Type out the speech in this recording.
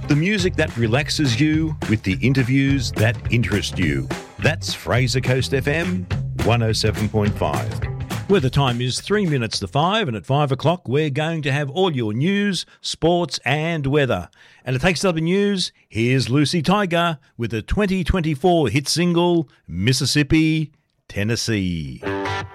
The music that relaxes you with the interviews that interest you. That's Fraser Coast FM 107.5. Where the time is 3 minutes to 5, and at 5 o'clock we're going to have all your news, sports and weather. And it takes up the news, here's Lucy Tiger with the 2024 hit single, Mississippi, Tennessee.